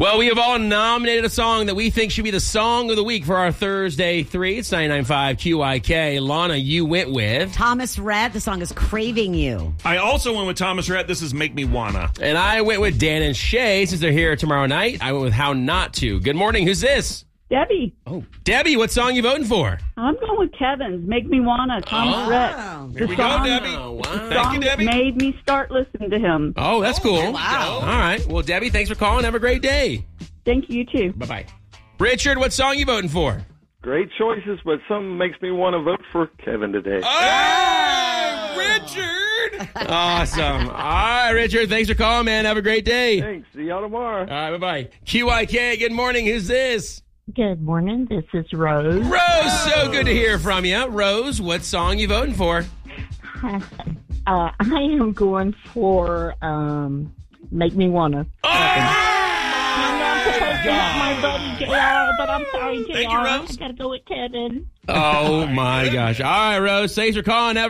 Well, we have all nominated a song that we think should be the song of the week for our Thursday 3. It's 99.5 QIK. Lana, you went with Thomas Rhett. The song is Craving You. I also went with Thomas Rhett. This is Make Me Wanna. And I went with Dan and Shay since they're here tomorrow night. I went with How Not To. Good morning. Who's this? Debbie. Oh, Debbie, what song you voting for? I'm going with Kevin's Make Me Wanna, Thomas Rhett. Here we go, Debbie. Oh, wow. Thank you, Debbie. Made me start listening to him. Oh, that's cool. wow. All right. Well, Debbie, thanks for calling. Have a great day. Thank you, too. Bye-bye. Richard, what song you voting for? Great choices, but something makes me want to vote for Kevin today. Hey, Richard! Awesome. All right, Richard, thanks for calling, man. Have a great day. Thanks. See y'all tomorrow. All right, bye-bye. QIK, good morning. Who's this? Good morning. This is Rose. Rose, so good to hear from you. Rose, what song you voting for? I am going for Make Me Wanna. My buddy JR, but I'm sorry, JR. Thank you, Rose. I gotta go with Kevin. Oh, my gosh. All right, Rose, thanks for calling. Have